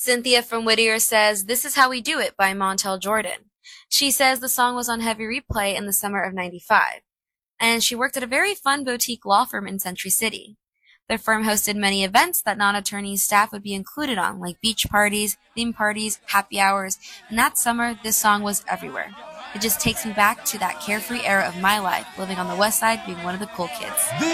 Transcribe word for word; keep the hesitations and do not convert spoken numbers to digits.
Cynthia from Whittier says, "This Is How We Do It" by Montel Jordan. She says the song was on heavy replay in the summer of ninety-five. And she worked at a very fun boutique law firm in Century City. The firm hosted many events that non-attorneys staff would be included on, like beach parties, theme parties, happy hours, and that summer, this song was everywhere. It just takes me back to that carefree era of my life, living on the west side, being one of the cool kids.